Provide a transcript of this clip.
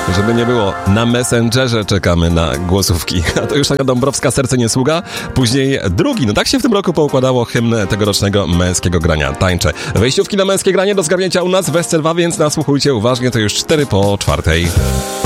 Żeby nie było, na Messengerze czekamy na głosówki. A to już Ania Dąbrowska, Serce nie sługa. Później drugi, no tak się w tym roku poukładało hymn tegorocznego męskiego grania Tańczę. Wejściówki na męskie granie do zgarnięcia u nas w SC2, więc nasłuchujcie uważnie, to już 4 po 4.